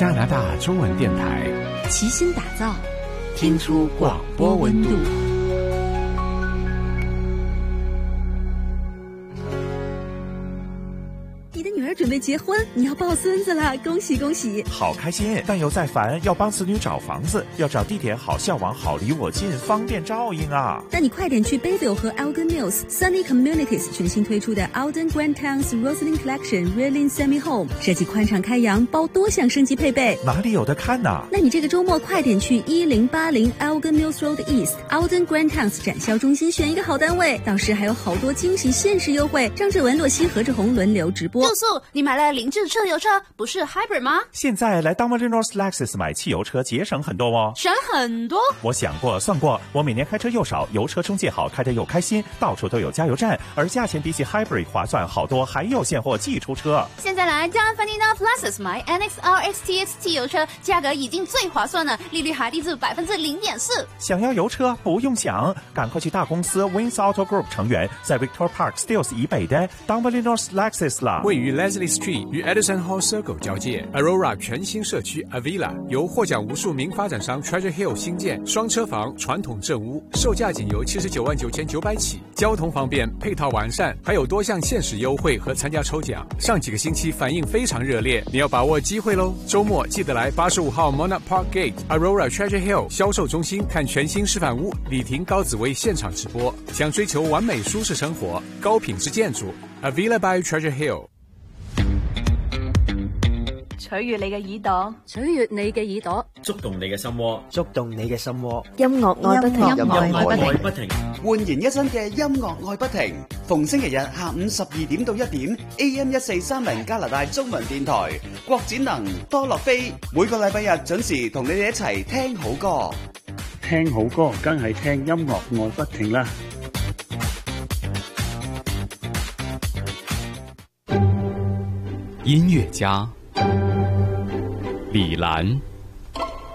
加拿大中文电台， 齐心打造， 听出广播温度。 你的女儿准备结婚，你要抱孙子了，恭喜恭喜！ 好开心，但又在烦，要帮子女找房子，要找地点好，校网好，离我近，方便照应啊！ 那你快点去 Bayville 和 Elgin Mills Sunny Communities 全新推出的 Alden Grand Towns Roslyn Collection Reeling Semi Home， 设计宽敞开阳，包多项升级配备。 哪里有的看啊？ 那你这个周末快点去1080 Elgin Mills Road East Alden Grand Towns 展销中心选一个好单位，到时还有好多惊喜限时优惠。张志文、洛西、何志宏轮流直播。 住宿，你买了零制车油车，不是 Hybrid 吗？ 现在来 Dumbledore Lexus 买汽油车节省很多哦。 省很多？ 我想过算过，我每年开车又少，油车中介好，开得又开心，到处都有加油站，而价钱比起 Hybrid 划算好多，还有现货寄出车。 现在来 John Ferdinand Lexus 买 NXR-XTX 汽油车，价格已经最划算了，利率还低至 0.4%。 想要油车不用想，赶快去大公司 Wins Auto Group 成员，在 Victoria Park Steeles 以北的 Dumbledore Lexus 啦。 位于 Leslie Street 与 Edison Hall Circle 交界 Aurora 全新社区 Avila 由获奖无数名发展商 Treasure Hill 新建，双车房，传统正屋，售价仅由799900起，交通方便，配套完善，还有多项限时优惠和参加抽奖。上几个星期反应非常热烈，你要把握机会咯！周末记得来85号 Monarch Park Gate Aurora Treasure Hill 销售中心看全新示范屋，李婷、高紫薇现场直播。想追求完美舒适生活，高品质建築 Avila by Treasure Hill。 取悅你嘅耳朵， 取悅你嘅耳朵， 觸動你嘅心窩， 觸動你嘅心窩。 音樂愛不停， 音樂愛不停， 煥然一新嘅音樂愛不停，逢星期日下午12點到1點 AM1430加拿大中文電台，郭展能、多樂飛，每個禮拜日準時同你哋一齊聽好歌。 聽好歌，梗係聽音樂愛不停啦。 音樂家李蘭。